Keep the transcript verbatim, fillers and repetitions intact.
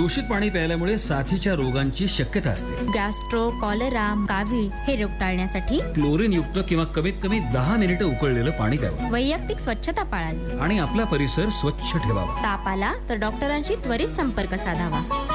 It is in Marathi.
दूषित पाणी प्यायल्यामुळे साथीच्या रोगांची शक्यता असते. गॅस्ट्रो, कॉलरा, कावीळ हे रोग टाळण्यासाठी क्लोरीन युक्त किंवा कमीत कमी दहा मिनिटं उकळलेलं पाणी प्यावं वैयक्तिक स्वच्छता पाळावी आणि आपला परिसर स्वच्छ ठेवावा. ताप आला तर डॉक्टरांशी त्वरित संपर्क साधावा.